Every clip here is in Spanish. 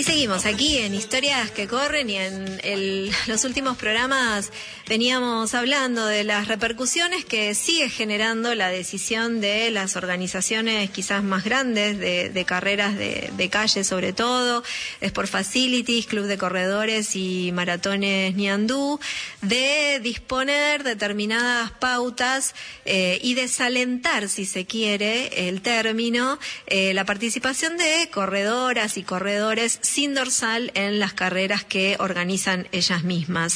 Y seguimos aquí en Historias que Corren y en los últimos programas veníamos hablando de las repercusiones que sigue generando la decisión de las organizaciones quizás más grandes de carreras de calle, sobre todo, Sport Facilities, Club de Corredores y Maratones Ñandú, de disponer determinadas pautas y desalentar, si se quiere, el término, la participación de corredoras y corredores sin dorsal en las carreras que organizan ellas mismas.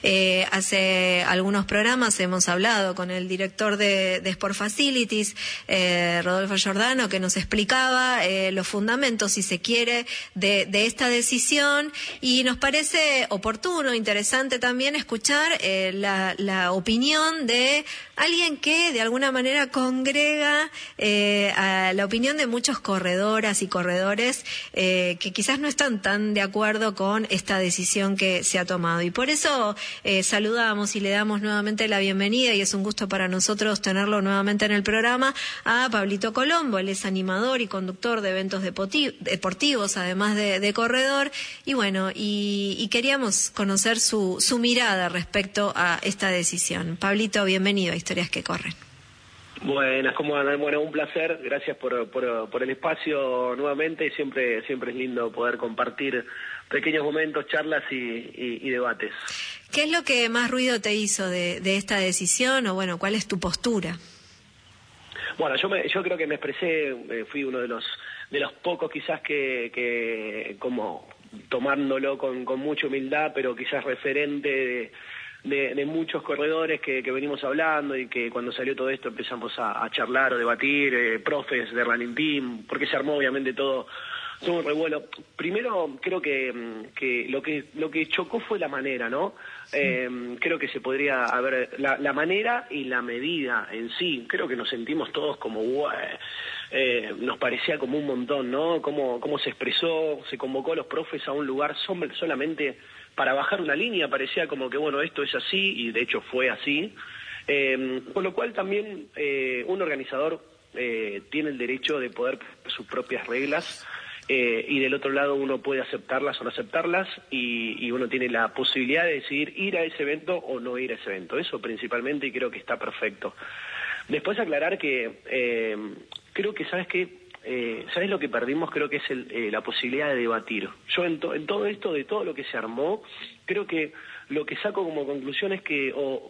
Hace algunos programas hemos hablado con el director de Sport Facilities, Rodolfo Giordano, que nos explicaba los fundamentos, si se quiere, de esta decisión, y nos parece oportuno, interesante también escuchar la opinión de alguien que de alguna manera congrega a la opinión de muchos corredoras y corredores que quizás no están tan de acuerdo con esta decisión que se ha tomado. Y por eso saludamos y le damos nuevamente la bienvenida, y es un gusto para nosotros tenerlo nuevamente en el programa, a Pablito Colombo. Él es animador y conductor de eventos deportivos, además de corredor, y bueno, y queríamos conocer su mirada respecto a esta decisión. Pablito, bienvenido a Historias que Corren. Buenas, ¿cómo andan? Bueno, un placer, gracias por el espacio nuevamente, siempre es lindo poder compartir pequeños momentos, charlas y debates. ¿Qué es lo que más ruido te hizo de esta decisión, o bueno, cuál es tu postura? Bueno, yo creo que me expresé, fui uno de los pocos quizás que como tomándolo con mucha humildad, pero quizás referente de muchos corredores que venimos hablando, y que cuando salió todo esto empezamos a charlar o debatir, profes de Running Team, porque se armó obviamente todo un revuelo. Primero creo que lo que chocó fue la manera, ¿no? Creo que se podría haber la manera y la medida en sí. Creo que nos sentimos todos como nos parecía como un montón, ¿no? Cómo se expresó, se convocó a los profes a un lugar solamente para bajar una línea. Parecía como que, bueno, esto es así, y de hecho fue así. Con lo cual también un organizador tiene el derecho de poder poner sus propias reglas, y del otro lado uno puede aceptarlas o no aceptarlas, y uno tiene la posibilidad de decidir ir a ese evento o no ir a ese evento. Eso principalmente, y creo que está perfecto. Después aclarar que creo que, ¿sabes qué? ¿Sabes lo que perdimos? Creo que es la posibilidad de debatir. Yo en todo esto, de todo lo que se armó, creo que lo que saco como conclusión es que,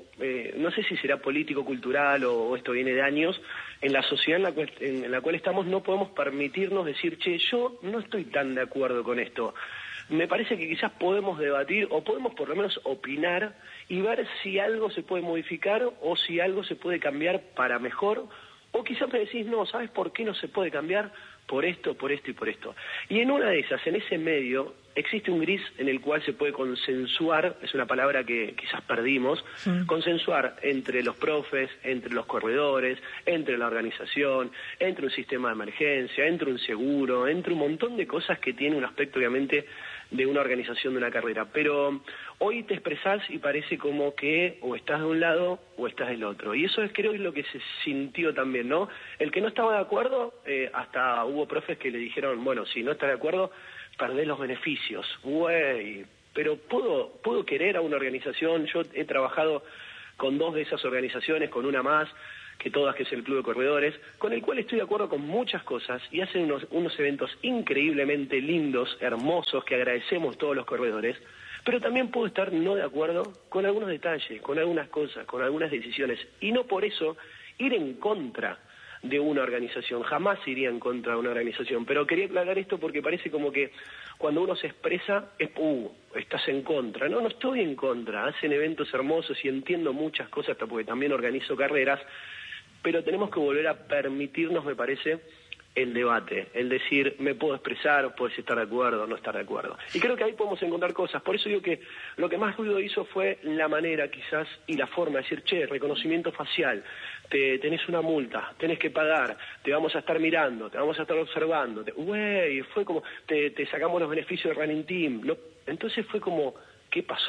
no sé si será político-cultural o esto viene de años, en la sociedad en la cual estamos no podemos permitirnos decir, che, yo no estoy tan de acuerdo con esto. Me parece que quizás podemos debatir, o podemos por lo menos opinar, y ver si algo se puede modificar o si algo se puede cambiar para mejor. O quizás me decís, no, ¿sabes por qué no se puede cambiar? Por esto y por esto. Y en una de esas, en ese medio, existe un gris en el cual se puede consensuar, es una palabra que quizás perdimos, consensuar entre los profes, entre los corredores, entre la organización, entre un sistema de emergencia, entre un seguro, entre un montón de cosas que tiene un aspecto, obviamente, de una organización de una carrera. Pero hoy te expresás y parece como que o estás de un lado o estás del otro. Y eso creo que es lo que se sintió también, ¿no? El que no estaba de acuerdo, hasta hubo profes que le dijeron, bueno, si no estás de acuerdo, perdés los beneficios. Güey, pero puedo querer a una organización. Yo he trabajado con dos de esas organizaciones, con una más que todas, que es el Club de Corredores, con el cual estoy de acuerdo con muchas cosas, y hacen unos eventos increíblemente lindos, hermosos, que agradecemos todos los corredores, pero también puedo estar no de acuerdo con algunos detalles, con algunas cosas, con algunas decisiones, y no por eso ir en contra de una organización. Jamás iría en contra de una organización, pero quería aclarar esto porque parece como que cuando uno se expresa es, estás en contra. No estoy en contra, hacen eventos hermosos y entiendo muchas cosas, hasta porque también organizo carreras, pero tenemos que volver a permitirnos, me parece, el debate, el decir, me puedo expresar, puedes estar de acuerdo o no estar de acuerdo. Y creo que ahí podemos encontrar cosas. Por eso digo que lo que más ruido hizo fue la manera, quizás, y la forma de decir, che, reconocimiento facial, tenés una multa, tenés que pagar, te vamos a estar mirando, te vamos a estar observando. Fue como, te sacamos los beneficios de Running Team. Entonces fue como, ¿qué pasó?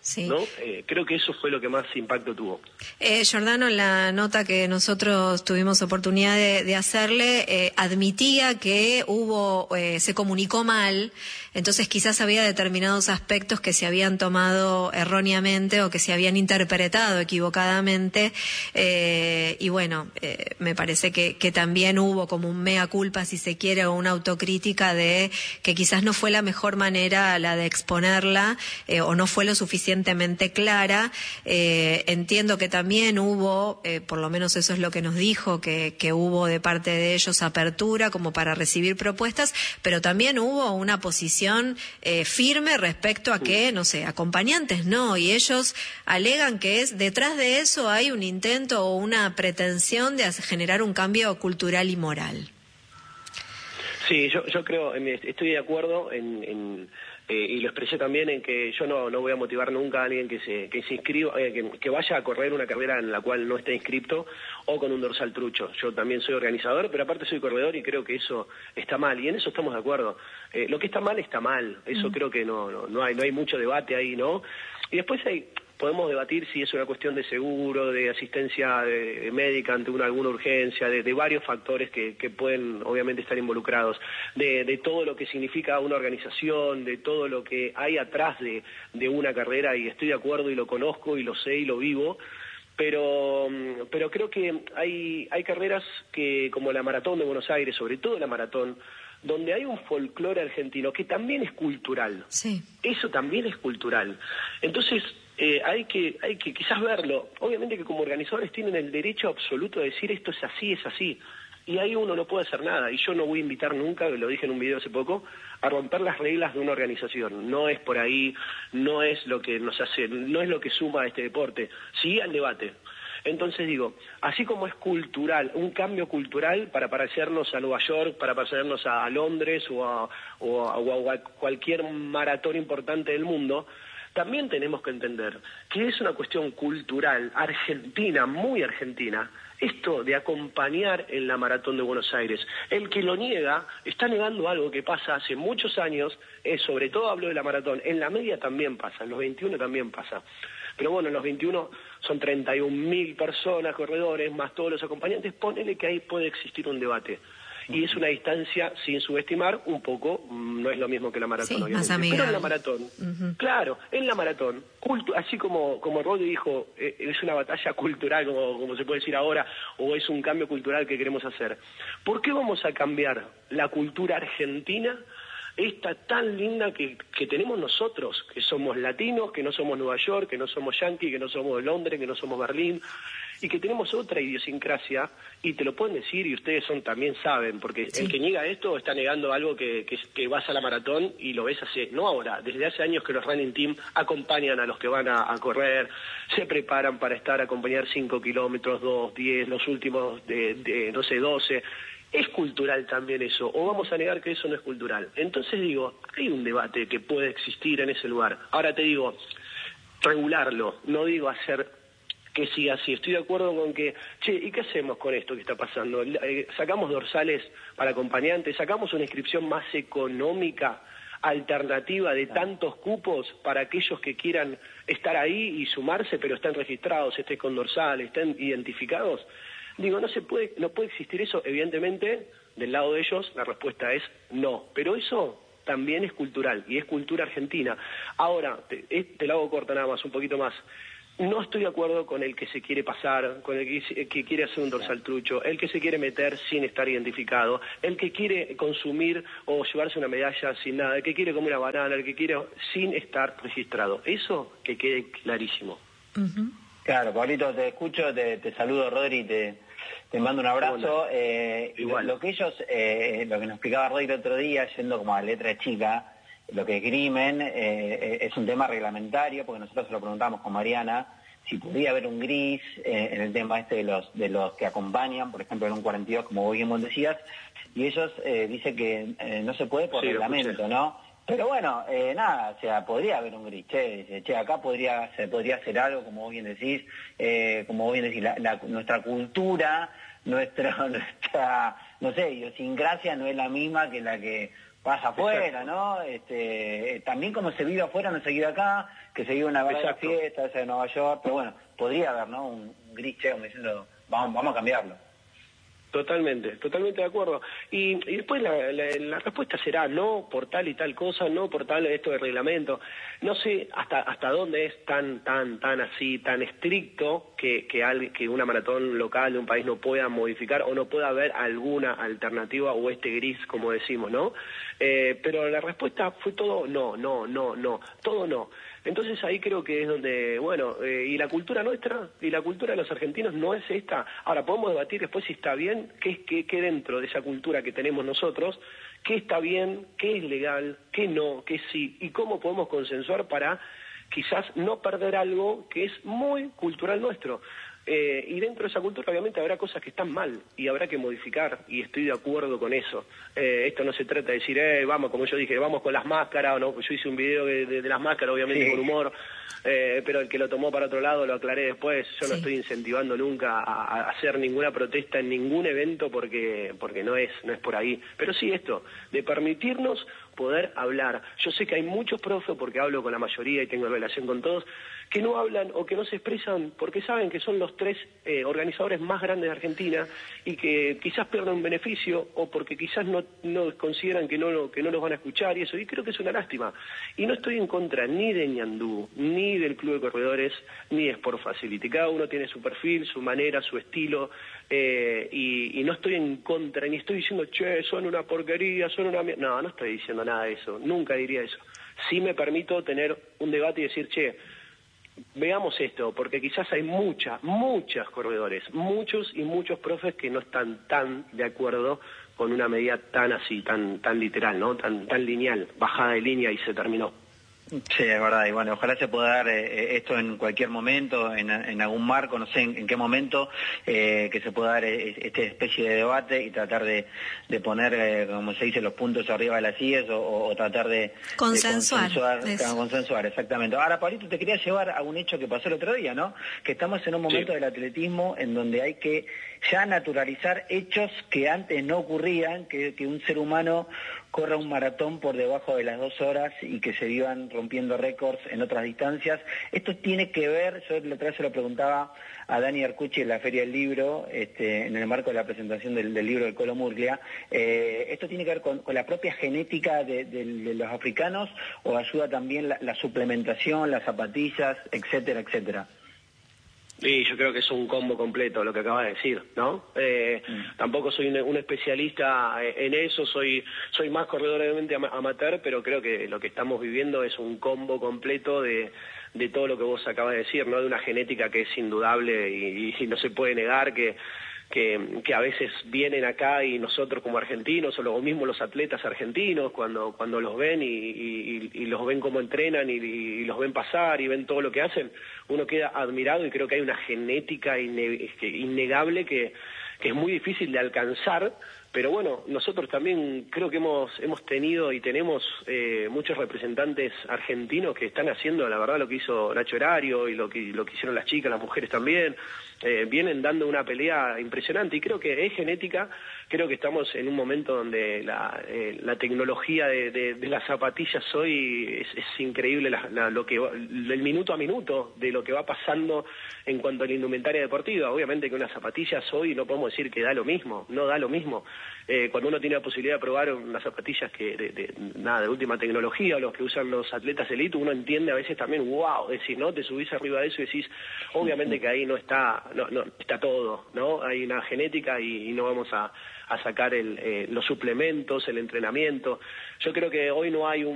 Sí. ¿no? Creo que eso fue lo que más impacto tuvo. Giordano, en la nota que nosotros tuvimos oportunidad de hacerle, admitía que se comunicó mal, entonces quizás había determinados aspectos que se habían tomado erróneamente o que se habían interpretado equivocadamente, y bueno, me parece que también hubo como un mea culpa, si se quiere, o una autocrítica de que quizás no fue la mejor manera la de exponerla, o no fue lo suficientemente clara. Entiendo que también hubo, por lo menos eso es lo que nos dijo, que hubo de parte de ellos apertura como para recibir propuestas, pero también hubo una posición firme respecto a que, no sé, acompañantes no, y ellos alegan que detrás de eso hay un intento o una pretensión de generar un cambio cultural y moral. Sí, yo creo, estoy de acuerdo y lo expresé también en que yo no voy a motivar nunca a alguien que se inscriba, que vaya a correr una carrera en la cual no esté inscripto o con un dorsal trucho. Yo también soy organizador, pero aparte soy corredor y creo que eso está mal, y en eso estamos de acuerdo. Lo que está mal, eso creo que no hay mucho debate ahí, ¿no? Y después podemos debatir si es una cuestión de seguro, de asistencia médica ante alguna urgencia, de varios factores que pueden obviamente estar involucrados, de todo lo que significa una organización, de todo lo que hay atrás de una carrera, y estoy de acuerdo y lo conozco y lo sé y lo vivo. Pero creo que hay carreras que, como la Maratón de Buenos Aires, sobre todo la Maratón, donde hay un folclore argentino que también es cultural. Sí. Eso también es cultural. Entonces, hay que quizás verlo. Obviamente que como organizadores tienen el derecho absoluto de decir esto es así. Y ahí uno no puede hacer nada. Y yo no voy a invitar nunca, lo dije en un video hace poco, a romper las reglas de una organización. No es por ahí, no es lo que nos hace, no es lo que suma a este deporte. Sí al debate. Entonces digo, así como es cultural, un cambio cultural para parecernos a Nueva York, para parecernos a Londres o a cualquier maratón importante del mundo, también tenemos que entender que es una cuestión cultural, argentina, muy argentina, esto de acompañar en la Maratón de Buenos Aires. El que lo niega está negando algo que pasa hace muchos años, sobre todo hablo de la Maratón, en la media también pasa, en los 21 también pasa. Pero bueno, en los 21 son 31.000 personas, corredores, más todos los acompañantes, ponele que ahí puede existir un debate. Y es una distancia, sin subestimar, un poco, no es lo mismo que la maratón, sí, obviamente. Más amigable. Pero en la maratón, claro, en la maratón, así como Rodri dijo, es una batalla cultural, como se puede decir ahora, o es un cambio cultural que queremos hacer. ¿Por qué vamos a cambiar la cultura argentina, esta tan linda que tenemos nosotros, que somos latinos, que no somos Nueva York, que no somos Yankee, que no somos Londres, que no somos Berlín, y que tenemos otra idiosincrasia, y te lo pueden decir, y ustedes también saben, porque sí. El que niega esto está negando algo que vas a la maratón y lo ves no ahora, desde hace años que los running team acompañan a los que van a correr, se preparan para acompañar 5 kilómetros, 2, 10, los últimos no sé, 12... Es cultural también eso, o vamos a negar que eso no es cultural. Entonces digo, hay un debate que puede existir en ese lugar. Ahora te digo, regularlo, no digo hacer que siga así. Estoy de acuerdo con que, ¿y qué hacemos con esto que está pasando? ¿Sacamos dorsales para acompañantes? ¿Sacamos una inscripción más económica, alternativa de tantos cupos para aquellos que quieran estar ahí y sumarse, pero estén registrados, estén con dorsales, estén identificados? Digo, no puede existir eso, evidentemente, del lado de ellos la respuesta es no, pero eso también es cultural, y es cultura argentina. Ahora, te lo hago corta nada más, un poquito más. No estoy de acuerdo con el que se quiere pasar, con el que quiere hacer un dorsal trucho, el que se quiere meter sin estar identificado, el que quiere consumir o llevarse una medalla sin nada, el que quiere comer una banana, el que quiere sin estar registrado. Eso que quede clarísimo. Uh-huh. Claro, Pablito, te escucho, te saludo, Rodri, te mando un abrazo. Igual. Lo que nos explicaba Rodri el otro día, yendo como a letra chica, lo que esgrimen es un tema reglamentario, porque nosotros se lo preguntamos con Mariana, si podría haber un gris en el tema de los que acompañan, por ejemplo en un 42, como vos bien decías, y ellos dicen que no se puede por reglamento, ¿no? Pero bueno, nada, o sea, podría haber un gris, acá se podría hacer algo, como vos bien decís, nuestra cultura, nuestra, no sé, idiosincrasia no es la misma que la que vas afuera, ¿no? También como se vive afuera, no se vive acá, que se vive una verdadera fiesta, esa de Nueva York, pero bueno, podría haber, ¿no? Un gris, como diciendo, vamos a cambiarlo. Totalmente de acuerdo. Y después la respuesta será no por tal y tal cosa, no por tal esto de reglamento. No sé hasta dónde es tan así, tan estricto que una maratón local de un país no pueda modificar o no pueda haber alguna alternativa o gris, como decimos, ¿no? Pero la respuesta fue todo no, todo no. Entonces ahí creo que es donde, y la cultura nuestra, y la cultura de los argentinos no es esta. Ahora, podemos debatir después si está bien, qué dentro de esa cultura que tenemos nosotros, qué está bien, qué es legal, qué no, qué sí, y cómo podemos consensuar para quizás no perder algo que es muy cultural nuestro. Y dentro de esa cultura obviamente habrá cosas que están mal y habrá que modificar, y estoy de acuerdo con eso. Esto no se trata de decir, vamos, como yo dije, vamos con las máscaras, o no, yo hice un video de las máscaras, obviamente con humor, pero el que lo tomó para otro lado lo aclaré después. Yo no estoy incentivando nunca a hacer ninguna protesta en ningún evento porque no es por ahí. Pero sí esto, de permitirnos poder hablar. Yo sé que hay muchos profes, porque hablo con la mayoría y tengo relación con todos, que no hablan o que no se expresan porque saben que son los 3 organizadores más grandes de Argentina y que quizás pierdan un beneficio o porque quizás no consideran que no los van a escuchar y eso, y creo que es una lástima. Y no estoy en contra ni de Ñandú, ni del Club de Corredores, ni de Sport Facility. Cada uno tiene su perfil, su manera, su estilo, y no estoy en contra, ni estoy diciendo, son una porquería, son una mierda. No estoy diciendo nada de eso, nunca diría eso. Sí me permito tener un debate y decir, veamos esto, porque quizás hay muchos corredores, muchos profes que no están tan de acuerdo con una medida tan así, tan literal, ¿no? Tan lineal, bajada de línea y se terminó. Sí, es verdad, y bueno, ojalá se pueda dar esto en cualquier momento, en algún marco, no sé en qué momento, que se pueda dar esta especie de debate y tratar de poner, como se dice, los puntos arriba de las IES o tratar de consensuar, exactamente. Ahora, Pablito, te quería llevar a un hecho que pasó el otro día, ¿no? Que estamos en un momento del atletismo en donde hay que ya naturalizar hechos que antes no ocurrían, que un ser humano corra un maratón por debajo de las 2 horas y que se iban rompiendo récords en otras distancias. Esto tiene que ver, yo la otra vez se lo preguntaba a Dani Arcucci en la Feria del Libro, en el marco de la presentación del libro del Colo Murglia, ¿esto tiene que ver con la propia genética de los africanos o ayuda también la suplementación, las zapatillas, etcétera, etcétera? Y yo creo que es un combo completo lo que acabas de decir, ¿no? Tampoco soy un especialista en eso, soy más corredor obviamente amateur, pero creo que lo que estamos viviendo es un combo completo de todo lo que vos acabas de decir, ¿no? De una genética que es indudable y no se puede negar que a veces vienen acá y nosotros como argentinos o lo mismo los atletas argentinos cuando los ven y los ven cómo entrenan y los ven pasar y ven todo lo que hacen, uno queda admirado y creo que hay una genética innegable que es muy difícil de alcanzar. Pero bueno, nosotros también creo que hemos tenido y tenemos muchos representantes argentinos que están haciendo, la verdad, lo que hizo Nacho Horario y lo que hicieron las chicas, las mujeres también. Vienen dando una pelea impresionante y creo que es genética. Creo que estamos en un momento donde la tecnología de las zapatillas hoy es increíble, el minuto a minuto de lo que va pasando en cuanto a la indumentaria deportiva. Obviamente que unas zapatillas hoy no podemos decir que da lo mismo, no da lo mismo. Cuando uno tiene la posibilidad de probar unas zapatillas de última tecnología, o los que usan los atletas elite, uno entiende a veces también, wow, decir, ¿no? Te subís arriba de eso y decís, obviamente que ahí no está todo, ¿no? Hay una genética y no vamos a sacar los suplementos, el entrenamiento. Yo creo que hoy no hay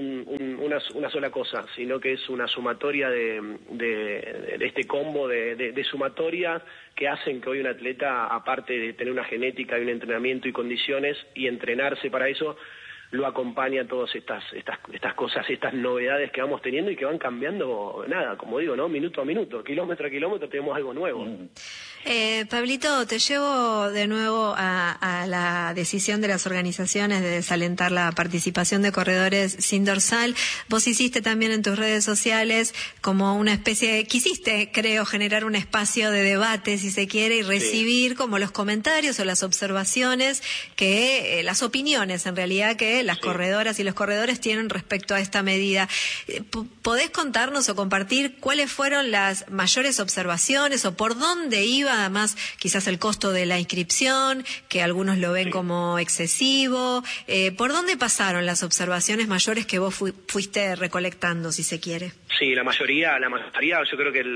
una sola cosa, sino que es una sumatoria de este combo de sumatoria que hacen que hoy un atleta, aparte de tener una genética y un entrenamiento y condiciones y entrenarse para eso, lo acompaña todas estas cosas, estas novedades que vamos teniendo y que van cambiando, como digo, ¿no? Minuto a minuto, kilómetro a kilómetro tenemos algo nuevo. Pablito, te llevo de nuevo a la decisión de las organizaciones de desalentar la participación de corredores sin dorsal. Vos hiciste también en tus redes sociales como una especie, quisiste, creo, generar un espacio de debate, si se quiere, y recibir como los comentarios o las observaciones las opiniones en realidad que que las corredoras y los corredores tienen respecto a esta medida. ¿Podés contarnos o compartir cuáles fueron las mayores observaciones o por dónde iba, además, quizás el costo de la inscripción, que algunos lo ven como excesivo? ¿Por dónde pasaron las observaciones mayores que vos fuiste recolectando, si se quiere? Sí, la mayoría, yo creo que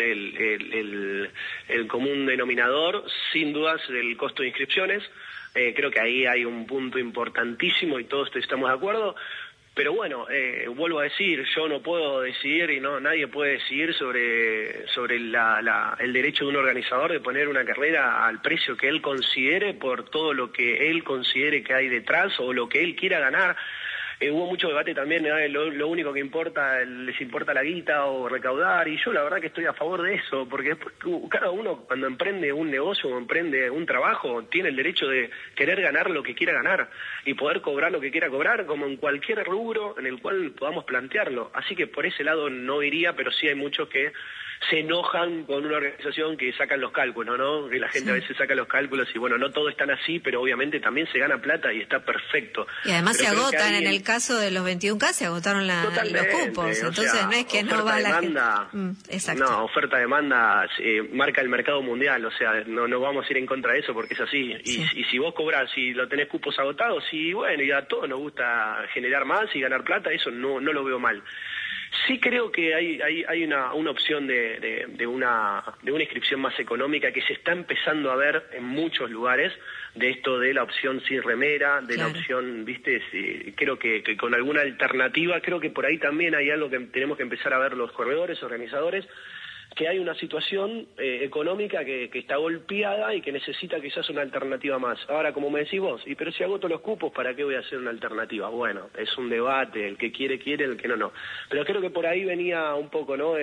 el común denominador, sin dudas, del costo de inscripciones. Creo que ahí hay un punto importantísimo y todos estamos de acuerdo. Pero bueno, vuelvo a decir, yo no puedo decidir y nadie puede decidir sobre el derecho de un organizador de poner una carrera al precio que él considere por todo lo que él considere que hay detrás o lo que él quiera ganar. Hubo mucho debate también, lo único que importa, les importa la guita o recaudar, y yo la verdad que estoy a favor de eso, porque después cada uno cuando emprende un negocio o emprende un trabajo tiene el derecho de querer ganar lo que quiera ganar y poder cobrar lo que quiera cobrar, como en cualquier rubro en el cual podamos plantearlo. Así que por ese lado no iría, pero sí hay muchos que se enojan con una organización que sacan los cálculos, ¿no? Que la gente a veces saca los cálculos y bueno, no todo es tan así, pero obviamente también se gana plata y está perfecto. Y además se agotan, en el caso de los 21K se agotaron los cupos, entonces no es que no va la gente. Exacto. No, oferta-demanda marca el mercado mundial, o sea, no vamos a ir en contra de eso porque es así. Y si vos cobrás, si lo tenés cupos agotados, y bueno, y a todos nos gusta generar más y ganar plata, eso no lo veo mal. Sí creo que hay una opción de una inscripción más económica que se está empezando a ver en muchos lugares, de esto de la opción sin remera, de la opción, viste, creo que con alguna alternativa, creo que por ahí también hay algo que tenemos que empezar a ver los corredores, organizadores, que hay una situación económica que está golpeada y que necesita quizás una alternativa más. Ahora, como me decís vos, pero si agoto los cupos, ¿para qué voy a hacer una alternativa? Bueno, es un debate, el que quiere, el que no. Pero creo que por ahí venía un poco, ¿no?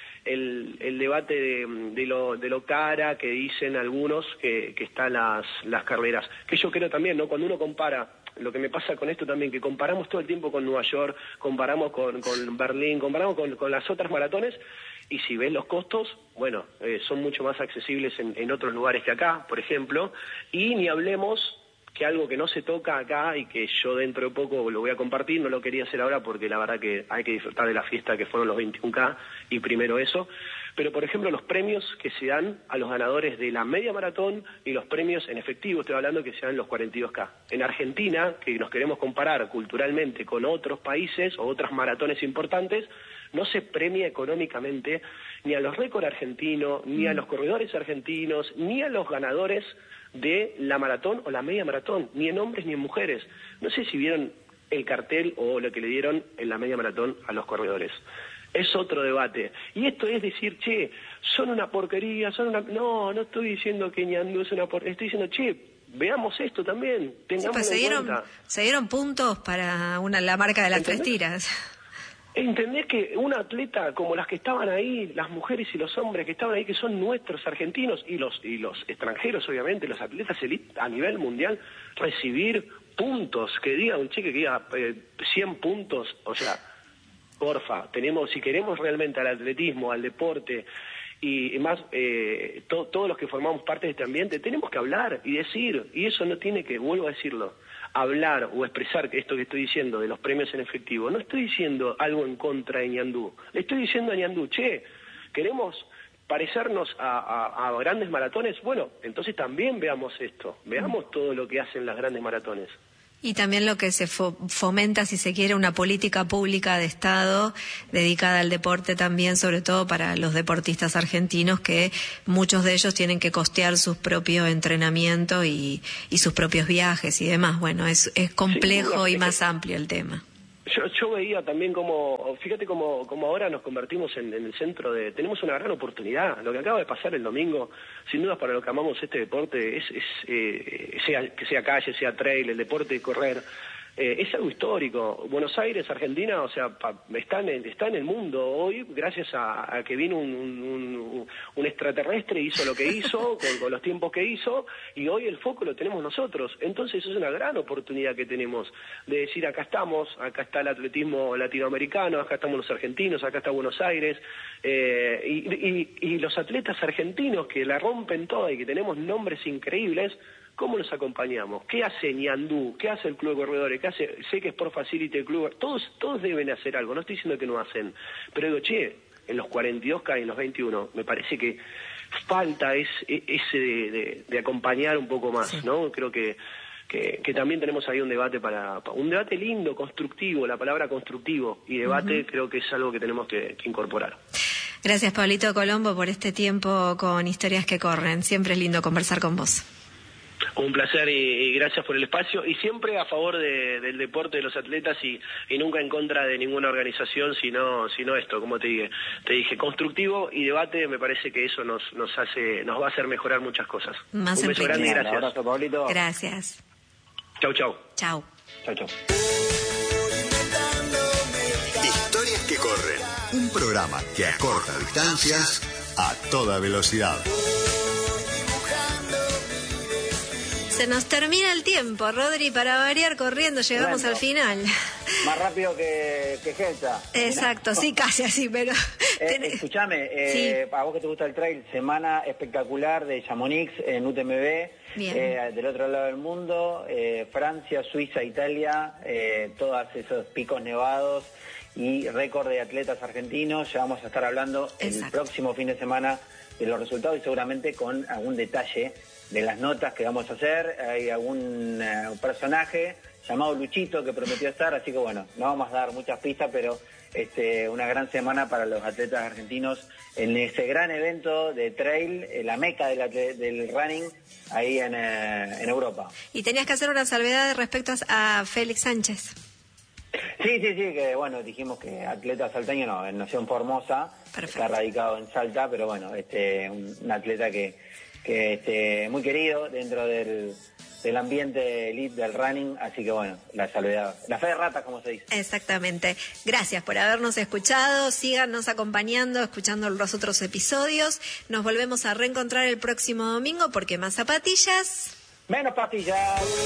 El debate de lo cara que dicen algunos que están las carreras. Que yo creo también, ¿no? Cuando uno compara, lo que me pasa con esto también, que comparamos todo el tiempo con Nueva York, comparamos con Berlín, comparamos con las otras maratones, y si ves los costos, bueno, son mucho más accesibles en otros lugares que acá, por ejemplo, y ni hablemos que algo que no se toca acá y que yo dentro de poco lo voy a compartir, no lo quería hacer ahora porque la verdad que hay que disfrutar de la fiesta que fueron los 21K y primero eso, pero por ejemplo los premios que se dan a los ganadores de la media maratón y los premios en efectivo, estoy hablando que se dan los 42K. En Argentina, que nos queremos comparar culturalmente con otros países o otras maratones importantes, no se premia económicamente ni a los récords argentinos, ni a los corredores argentinos, ni a los ganadores de la maratón o la media maratón, ni en hombres ni en mujeres. No sé si vieron el cartel o lo que le dieron en la media maratón a los corredores. Es otro debate. Y esto es decir, che, son una porquería, No estoy diciendo que Ñandú es una porquería, estoy diciendo, veamos esto también, tengamos en cuenta. Se dieron puntos para la marca de las tres tiras. ¿Entendés que un atleta como las que estaban ahí, las mujeres y los hombres que estaban ahí, que son nuestros argentinos y los extranjeros, obviamente, los atletas elite a nivel mundial, recibir puntos, que diga un chico que diga 100 puntos, o sea, porfa, si queremos realmente al atletismo, al deporte y más, todos los que formamos parte de este ambiente, tenemos que hablar y decir, y eso no tiene que, vuelvo a decirlo, hablar o expresar esto que estoy diciendo de los premios en efectivo. No estoy diciendo algo en contra de Ñandú, le estoy diciendo a Ñandú, queremos parecernos a grandes maratones, bueno, entonces también veamos esto, veamos todo lo que hacen las grandes maratones. Y también lo que se fomenta, si se quiere, una política pública de Estado dedicada al deporte también, sobre todo para los deportistas argentinos, que muchos de ellos tienen que costear sus propios entrenamientos y sus propios viajes y demás. Bueno, es complejo y más amplio el tema. Yo veía también fíjate cómo ahora nos convertimos en el centro tenemos una gran oportunidad. Lo que acaba de pasar el domingo, sin dudas para lo que amamos este deporte, que sea calle, sea trail, el deporte de correr, es algo histórico. Buenos Aires, Argentina, o sea, está en el mundo hoy gracias a que vino un extraterrestre, hizo lo que hizo, con los tiempos que hizo, y hoy el foco lo tenemos nosotros. Entonces es una gran oportunidad que tenemos de decir, acá está el atletismo latinoamericano, acá estamos los argentinos, acá está Buenos Aires, y los atletas argentinos que la rompen toda y que tenemos nombres increíbles, ¿cómo los acompañamos? ¿Qué hace Ñandú? ¿Qué hace el Club de Corredores? ¿Qué hace? Sé que Sport Facility, el club, todos deben hacer algo, no estoy diciendo que no hacen, pero digo, en los 42 caen los 21, me parece que falta ese de acompañar un poco más, sí. ¿No? Creo que también tenemos ahí un debate un debate lindo, constructivo, la palabra constructivo y debate creo que es algo que tenemos que incorporar. Gracias, Pablito Colombo, por este tiempo con Historias que Corren. Siempre es lindo conversar con vos. Un placer y gracias por el espacio y siempre a favor del deporte de los atletas y nunca en contra de ninguna organización, sino esto, como te dije, constructivo y debate. Me parece que eso nos va a hacer mejorar muchas cosas. Más un beso grande y gracias. Un abrazo, Pablito. Gracias. Chau. Chau. Historias que corren. Un programa que acorta distancias a toda velocidad. Se nos termina el tiempo, Rodri, para variar corriendo, llegamos al final. Más rápido que Gelsa. Exacto, sí, casi así, pero... Escuchame, sí. A vos que te gusta el trail, semana espectacular de Chamonix en UTMB, del otro lado del mundo, Francia, Suiza, Italia, todos esos picos nevados y récord de atletas argentinos. Ya vamos a estar hablando el próximo fin de semana de los resultados y seguramente con algún detalle de las notas que vamos a hacer. Hay algún personaje llamado Luchito que prometió estar, así que bueno, no vamos a dar muchas pistas, pero una gran semana para los atletas argentinos en ese gran evento de trail, la meca del running ahí en Europa. Y tenías que hacer una salvedad respecto a Félix Sánchez. Sí, que bueno, dijimos que atleta salteño nació en Formosa. Perfecto. Está radicado en Salta, pero bueno, un atleta que muy querido dentro del ambiente elite del running, así que bueno, la salvedad, la fe de rata, como se dice. Exactamente. Gracias por habernos escuchado, síganos acompañando, escuchando los otros episodios. Nos volvemos a reencontrar el próximo domingo porque más zapatillas, menos pastillas.